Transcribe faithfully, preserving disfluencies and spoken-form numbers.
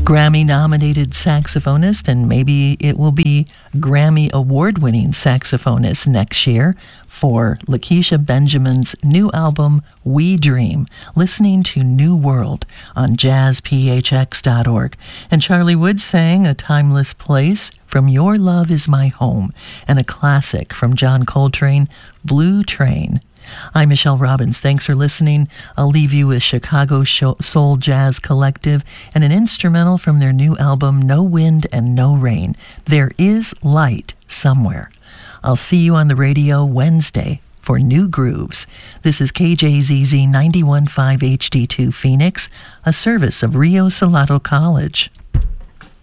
Grammy-nominated saxophonist, and maybe it will be Grammy Award-winning saxophonist next year for Lakeisha Benjamin's new album, We Dream, listening to New World on jazz p h x dot org. And Charlie Wood sang A Timeless Place from Your Love Is My Home, and a classic from John Coltrane, Blue Train. I'm Michelle Robbins. Thanks for listening. I'll leave you with Chicago Soul Jazz Collective and an instrumental from their new album, No Wind and No Rain. There is light somewhere. I'll see you on the radio Wednesday for New Grooves. This is K J Z Z ninety-one point five H D two Phoenix, a service of Rio Salado College.